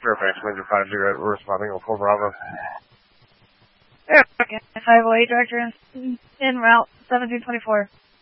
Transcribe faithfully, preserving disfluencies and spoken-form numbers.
Fairfax, Major five zero, we're responding on four Bravo. Fairfax, five oh eight, director in, in route seventeen twenty-four.